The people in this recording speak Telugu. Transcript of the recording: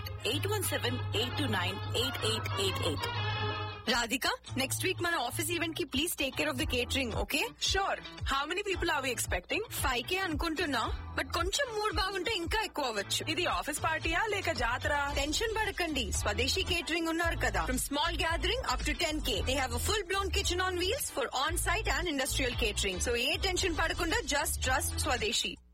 at 817-829-8888. Radhika, next week మన ఆఫీస్ ఈవెంట్ కి please take care of the catering, okay? Sure. How many people are we expecting? 5K అనుకుంటున్నా, బట్ కొంచెం మూడ్ బాగుంటే ఇంకా ఎక్కువ అవ్వచ్చు. ఇది ఆఫీస్ పార్టీయా లేక జాతర? టెన్షన్ పడకండి, స్వదేశీ కేటరింగ్ ఉన్నారు కదా. From small gathering up to 10K, they have a full blown kitchen on wheels for on site and industrial catering. So A tension పడకుండా జస్ట్ ట్రస్ట్ స్వదేశీ.